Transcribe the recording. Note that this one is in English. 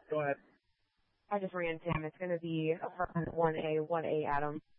Go ahead. I just ran Tim. It's going to be apartment 1A, Adam.